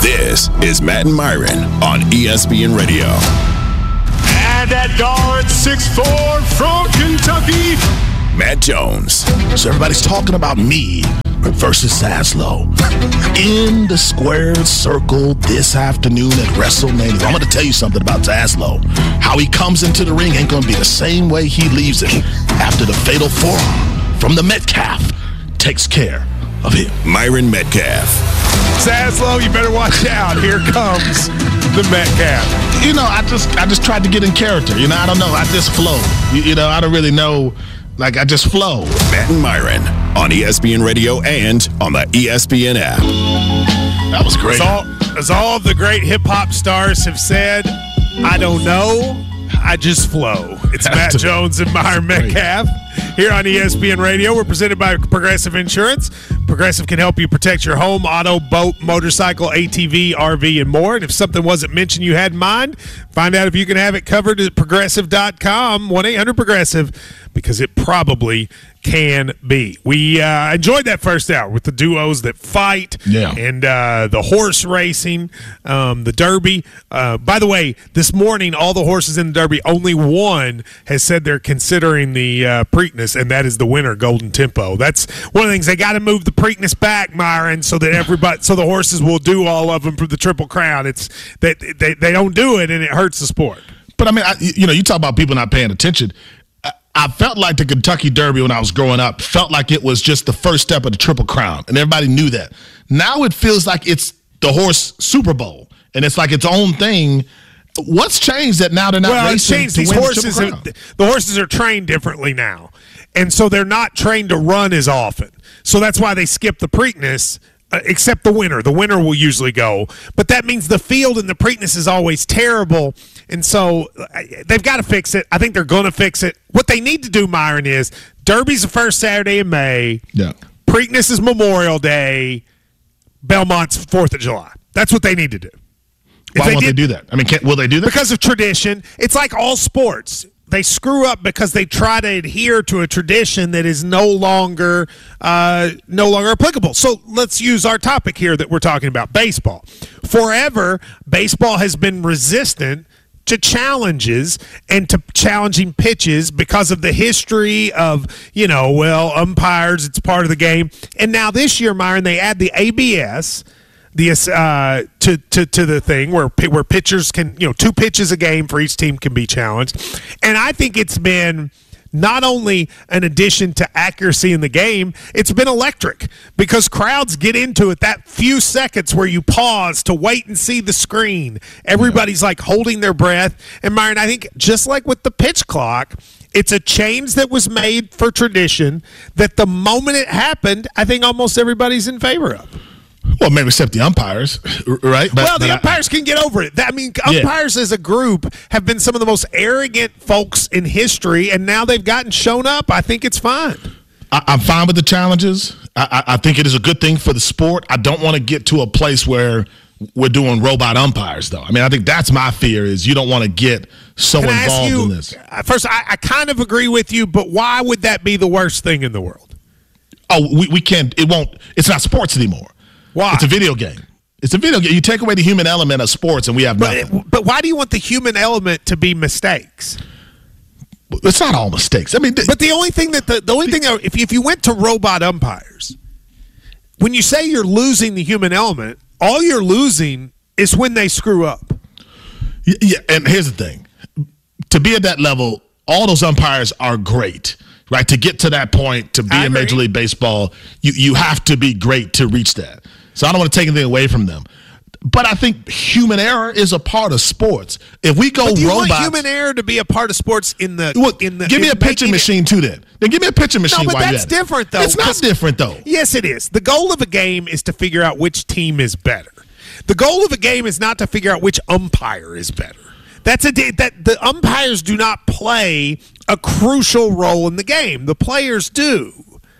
This is Matt and Myron on ESPN Radio. And that guard, 6'4" from Kentucky, Matt Jones. So everybody's talking about me versus Zaslow in the squared circle this afternoon at WrestleMania. I'm going to tell you something about Zaslow. How he comes into the ring ain't going to be the same way he leaves it after the fatal forearm from the Metcalf takes care of him. Myron Metcalf. Zaslow, you better watch out. Here comes the Metcalf. You know, I just tried to get in character. You know, I don't know. I just flow. You know, I don't really know. Like, I just flow. Matt and Myron on ESPN Radio and on the ESPN app. That was great. As all of the great hip-hop stars have said, I don't know, I just flow. It's Matt Jones and Myron Metcalf here on ESPN Radio. We're presented by Progressive Insurance. Progressive can help you protect your home, auto, boat, motorcycle, ATV, RV, and more. And if something wasn't mentioned you had in mind, find out if you can have it covered at Progressive.com, 1-800-PROGRESSIVE, because it probably can be. We enjoyed that first hour with the duos that fight and the horse racing, the Derby. By the way, this morning, all the horses in the Derby, only one has said they're considering the Preakness, and that is the winner, Golden Tempo. That's one of the things. They got to move the Preakness back, Myron, so that so the horses will do all of them for the Triple Crown. It's that they don't do it, and it hurts the sport. But I mean, you talk about people not paying attention. I felt like the Kentucky Derby when I was growing up felt like it was just the first step of the Triple Crown, and everybody knew that. Now it feels like it's the horse Super Bowl, and it's like its own thing. What's changed that now they're not racing to win the Triple Crown? The horses are trained differently now, and so they're not trained to run as often. So that's why they skip the Preakness. Except the winner. The winner will usually go. But that means the field in the Preakness is always terrible. And so they've got to fix it. I think they're going to fix it. What they need to do, Myron, is Derby's the first Saturday in May. Yeah. Preakness is Memorial Day. Belmont's 4th of July. That's what they need to do. Why won't they do that? I mean, will they do that? Because of tradition. It's like all sports. They screw up because they try to adhere to a tradition that is no longer applicable. So let's use our topic here that we're talking about, baseball. Forever, baseball has been resistant to challenges and to challenging pitches because of the history of, umpires, it's part of the game. And now this year, Myron, they add the ABS to the thing where pitchers can, 2 pitches a game for each team can be challenged. And I think it's been not only an addition to accuracy in the game, it's been electric because crowds get into it that few seconds where you pause to wait and see the screen. Everybody's like holding their breath. And Myron, I think just like with the pitch clock, it's a change that was made for tradition that the moment it happened, I think almost everybody's in favor of. Well, maybe except the umpires, right? The umpires can get over it. Umpires as a group have been some of the most arrogant folks in history, and now they've gotten shown up. I think it's fine. I'm fine with the challenges. I think it is a good thing for the sport. I don't want to get to a place where we're doing robot umpires, though. I mean, I think that's my fear is you don't want to get so involved in this. First, I kind of agree with you, but why would that be the worst thing in the world? Oh, we can't. It won't. It's not sports anymore. Why? It's a video game. It's a video game. You take away the human element of sports, and we have nothing. But why do you want the human element to be mistakes? It's not all mistakes. I mean, but the only thing if you went to robot umpires, when you say you're losing the human element, all you're losing is when they screw up. Yeah, and here's the thing: to be at that level, all those umpires are great. Right, to get to that point, to be in Major League Baseball, you have to be great to reach that. So I don't want to take anything away from them. But I think human error is a part of sports. If we go do you robots, want human error to be a part of sports in the give me a pitching machine too. Then give me a pitching machine. No, but that's different though. It's not different though. Yes, it is. The goal of a game is to figure out which team is better. The goal of a game is not to figure out which umpire is better. That the umpires do not play a crucial role in the game. The players do.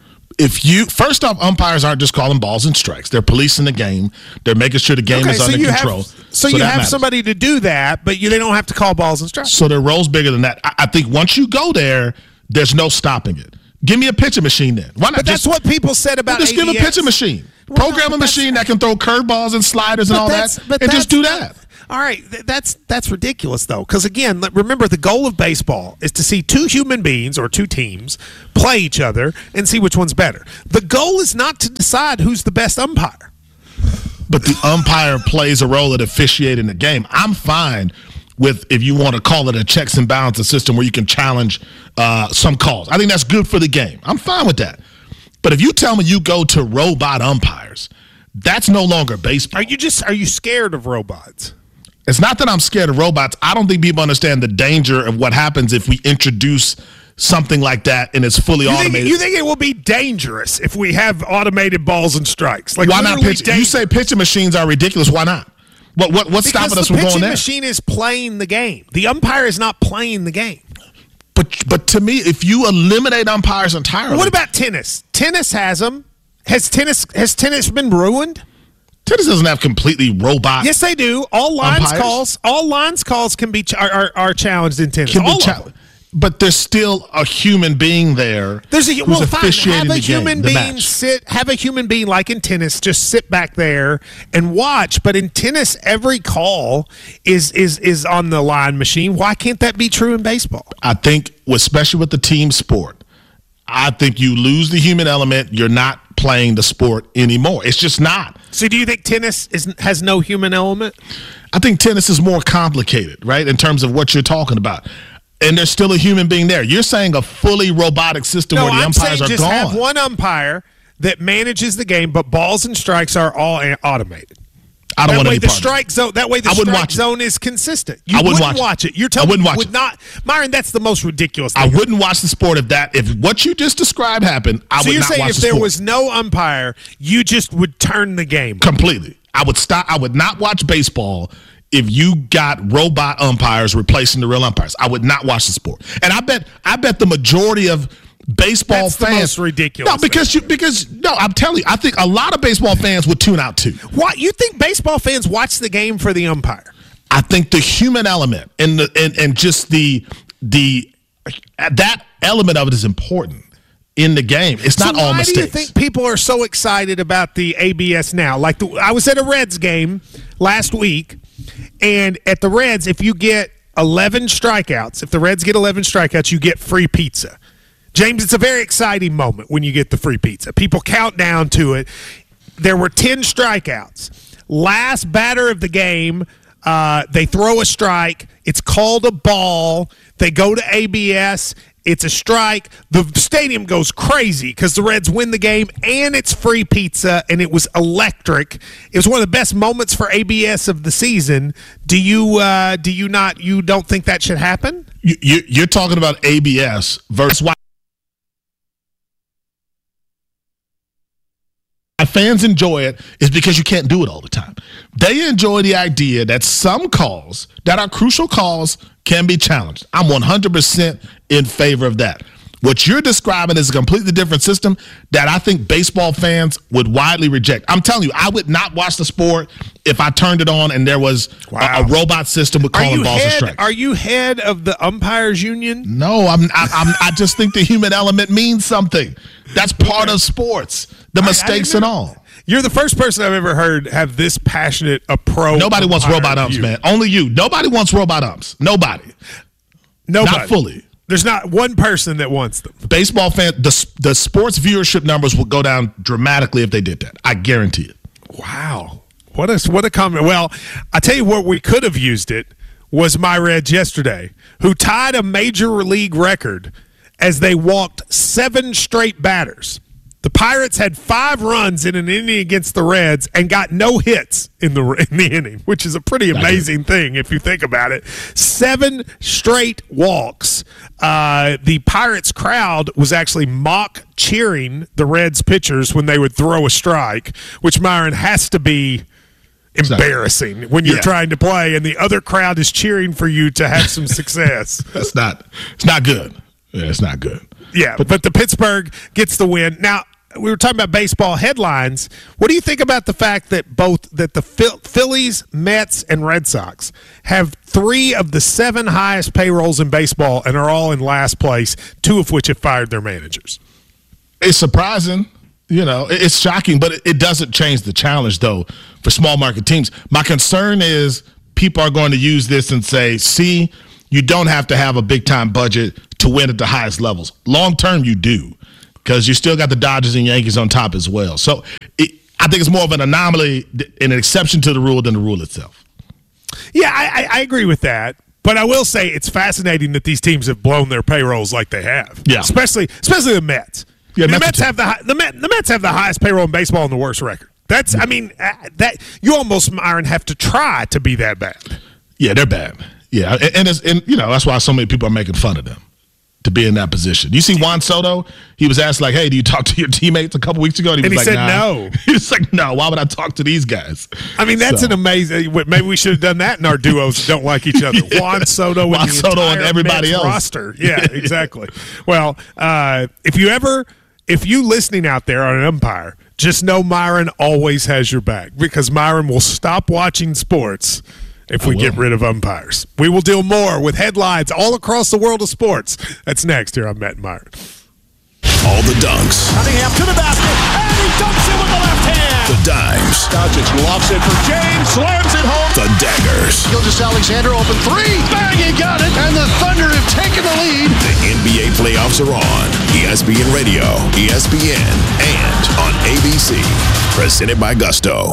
First off, umpires aren't just calling balls and strikes. They're policing the game. They're making sure the game is under control. So you have somebody to do that, but they don't have to call balls and strikes. So their role's bigger than that. I think once you go there, there's no stopping it. Give me a pitching machine then. Why not? But that's what people said about just ABS. give a pitching machine. Program a machine that can throw curveballs and sliders and all that, and just do that. All right, that's ridiculous, though, because, again, remember, the goal of baseball is to see two human beings or two teams play each other and see which one's better. The goal is not to decide who's the best umpire. But the umpire plays a role at officiating the game. I'm fine with, if you want to call it a checks and balances system where you can challenge some calls. I think that's good for the game. I'm fine with that. But if you tell me you go to robot umpires, that's no longer baseball. Are you scared of robots? It's not that I'm scared of robots. I don't think people understand the danger of what happens if we introduce something like that and it's fully automated. You think it will be dangerous if we have automated balls and strikes? Like, why not pitch? You say pitching machines are ridiculous. Why not? What's stopping us from going there? Because the pitching machine is playing the game. The umpire is not playing the game. But to me, if you eliminate umpires entirely, what about tennis? Tennis has them. Has tennis been ruined? Tennis doesn't have completely robot. Yes, they do. All lines calls can be are challenged in tennis. But there's still a human being there. Who's officiating the game. Have a human being like in tennis, just sit back there and watch. But in tennis, every call is on the line machine. Why can't that be true in baseball? I think, especially with the team sport, I think you lose the human element. You're not playing the sport anymore. It's just not. So do you think tennis has no human element? I think tennis is more complicated, right, in terms of what you're talking about. And there's still a human being there. You're saying a fully robotic system where the umpires are gone. Just have one umpire that manages the game, but balls and strikes are all automated. I don't want to be part of it. That way the strike zone is consistent. You wouldn't watch it. You're telling me you would not. Myron, that's the most ridiculous thing. I wouldn't watch the sport if what you just described happened, I would not watch the sport. So you're saying if there was no umpire, you just would turn the game completely. I would stop. I would not watch baseball if you got robot umpires replacing the real umpires. I would not watch the sport. And I bet the majority of baseball That's fans. The most ridiculous. No, because I'm telling you, I think a lot of baseball fans would tune out too. What, you think baseball fans watch the game for the umpire? I think the human element and just that element of it is important in the game. It's not all mistakes. Why do you think people are so excited about the ABS now? Like I was at a Reds game last week, and at the Reds, if you get 11 strikeouts, if the Reds get 11 strikeouts, you get free pizza. James, it's a very exciting moment when you get the free pizza. People count down to it. There were 10 strikeouts. Last batter of the game, they throw a strike. It's called a ball. They go to ABS. It's a strike. The stadium goes crazy because the Reds win the game, and it's free pizza, and it was electric. It was one of the best moments for ABS of the season. You don't think that should happen? You're talking about ABS versus why fans enjoy it is because you can't do it all the time. They enjoy the idea that some calls that are crucial calls can be challenged. I'm 100% in favor of that. What you're describing is a completely different system that I think baseball fans would widely reject. I'm telling you, I would not watch the sport if I turned it on and there was a robot system with calling balls and strikes. Are you head of the umpires union? No, I just think the human element means something. That's part of sports, the mistakes and all. You're the first person I've ever heard have this passionate a pro. Nobody wants robot umps, man. Only you. Nobody wants robot umps. Nobody. Not fully. There's not one person that wants them. Baseball fans, the sports viewership numbers would go down dramatically if they did that. I guarantee it. Wow. What a comment. Well, I tell you what, we could have used it was my Reds yesterday, who tied a major league record as they walked 7 straight batters. The Pirates had 5 runs in an inning against the Reds and got no hits in the inning, which is a pretty amazing thing if you think about it. 7 straight walks. The Pirates crowd was actually mock cheering the Reds pitchers when they would throw a strike, which, Myron, has to be embarrassing when you're trying to play and the other crowd is cheering for you to have some success. It's not good. Yeah, it's not good. Yeah, but the Pittsburgh gets the win. Now, we were talking about baseball headlines. What do you think about the fact that the Phillies, Mets, and Red Sox have 3 of the 7 highest payrolls in baseball and are all in last place, 2 of which have fired their managers? It's surprising. It's shocking, but it doesn't change the challenge, though, for small market teams. My concern is people are going to use this and say, see, you don't have to have a big-time budget to win at the highest levels. Long-term, you do, because you still got the Dodgers and Yankees on top as well. So I think it's more of an anomaly and an exception to the rule than the rule itself. Yeah, I agree with that. But I will say it's fascinating that these teams have blown their payrolls like they have. Yeah. Especially the Mets. Yeah, the Mets have the Mets have the highest payroll in baseball and the worst record. That's that you almost, Myron, have to try to be that bad. Yeah, they're bad. Yeah, and that's why so many people are making fun of them to be in that position. You see Juan Soto? He was asked like, "Hey, do you talk to your teammates?" A couple weeks ago, and he said nah. no. He was like, "No, why would I talk to these guys?" That's an amazing. Maybe we should have done that in our duos that don't like each other. Yeah. Juan Soto and everybody Mets else roster. Yeah, exactly. Well, if you listening out there are an umpire, just know Myron always has your back, because Myron will stop watching sports if we get rid of umpires. We will deal more with headlines all across the world of sports. That's next here on Matt and Myron. All the dunks. Cunningham to the basket, and he dunks it with the left hand. The dimes. Doncic lofts it for James, slams it home. The daggers. Gilgeous-Alexander open three. Bang, he got it, and the Thunder have taken the lead. The NBA playoffs are on ESPN Radio, ESPN, and on ABC. Presented by Gusto.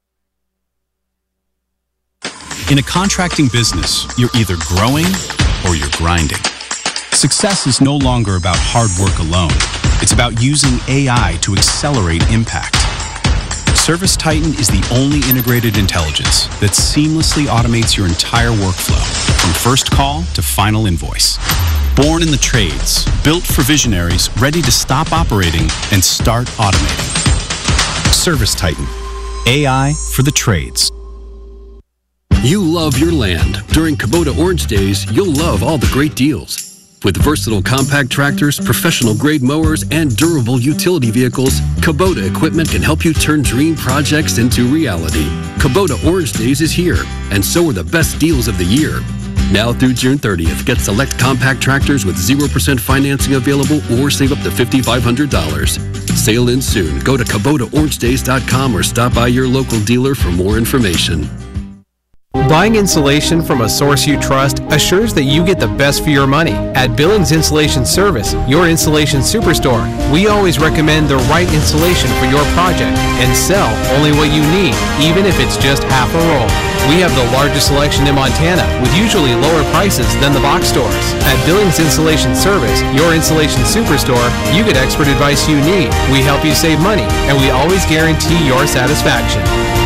In a contracting business, you're either growing or you're grinding. Success is no longer about hard work alone. It's about using AI to accelerate impact. ServiceTitan is the only integrated intelligence that seamlessly automates your entire workflow, from first call to final invoice. Born in the trades, built for visionaries ready to stop operating and start automating. ServiceTitan, AI for the trades. You love your land. During Kubota Orange Days, you'll love all the great deals. With versatile compact tractors, professional-grade mowers, and durable utility vehicles, Kubota equipment can help you turn dream projects into reality. Kubota Orange Days is here, and so are the best deals of the year. Now through June 30th, get select compact tractors with 0% financing available or save up to $5,500. Sale ends soon. Go to KubotaOrangeDays.com or stop by your local dealer for more information. Buying insulation from a source you trust assures that you get the best for your money. At Billings Insulation Service, your insulation superstore, we always recommend the right insulation for your project and sell only what you need, even if it's just half a roll. We have the largest selection in Montana, with usually lower prices than the box stores. At Billings Insulation Service, your insulation superstore, you get expert advice you need. We help you save money, and we always guarantee your satisfaction.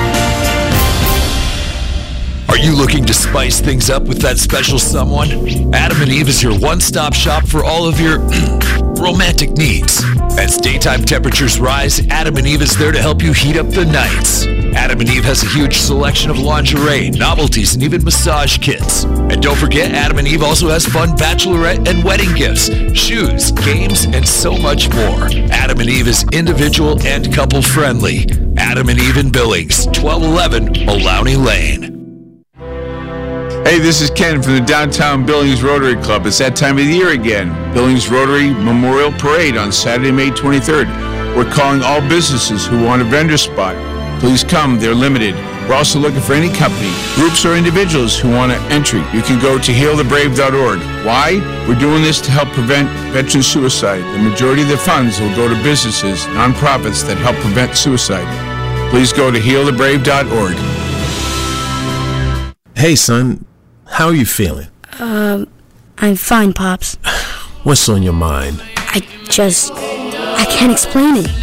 Are you looking to spice things up with that special someone? Adam and Eve is your one-stop shop for all of your romantic needs. As daytime temperatures rise, Adam and Eve is there to help you heat up the nights. Adam and Eve has a huge selection of lingerie, novelties, and even massage kits. And don't forget, Adam and Eve also has fun bachelorette and wedding gifts, shoes, games, and so much more. Adam and Eve is individual and couple friendly. Adam and Eve in Billings, 1211 Olaunee Lane. Hey, this is Ken from the Downtown Billings Rotary Club. It's that time of the year again. Billings Rotary Memorial Parade on Saturday, May 23rd. We're calling all businesses who want a vendor spot. Please come, they're limited. We're also looking for any company, groups, or individuals who want an entry. You can go to healthebrave.org. Why? We're doing this to help prevent veteran suicide. The majority of the funds will go to businesses, nonprofits that help prevent suicide. Please go to healthebrave.org. Hey, son. How are you feeling? I'm fine, Pops. What's on your mind? I can't explain it.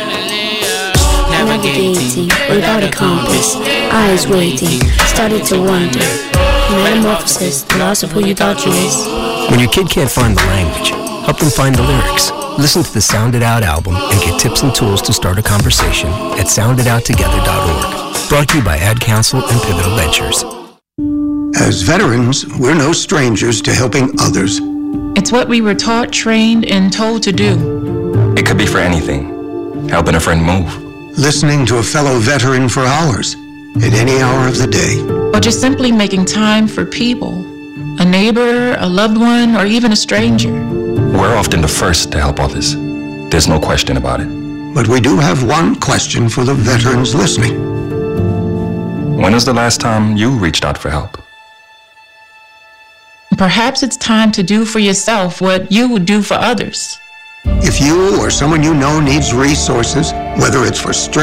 Navigating without a compass, eyes waiting, started to wonder. Metamorphosis, the loss of who you thought you is. When your kid can't find the language, help them find the lyrics. Listen to the Sound It Out album and get tips and tools to start a conversation at sounditouttogether.org. Brought to you by Ad Council and Pivotal Ventures. As veterans, we're no strangers to helping others. It's what we were taught, trained, and told to do. It could be for anything. Helping a friend move. Listening to a fellow veteran for hours, at any hour of the day. Or just simply making time for people. A neighbor, a loved one, or even a stranger. We're often the first to help others. There's no question about it. But we do have one question for the veterans listening. When was the last time you reached out for help? Perhaps it's time to do for yourself what you would do for others. If you or someone you know needs resources, whether it's for stress,